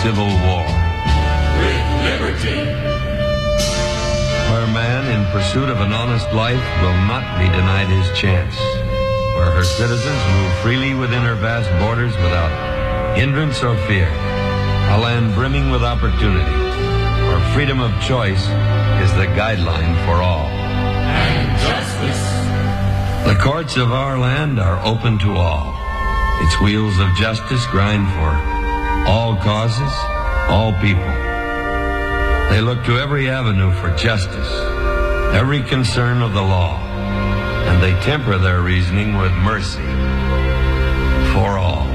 civil war. With liberty. Where man, in pursuit of an honest life, will not be denied his chance. Where her citizens move freely within her vast borders without hindrance or fear. A land brimming with opportunity, where freedom of choice is the guideline for all. And justice. The courts of our land are open to all. Its wheels of justice grind for all causes, all people. They look to every avenue for justice, every concern of the law, and they temper their reasoning with mercy for all.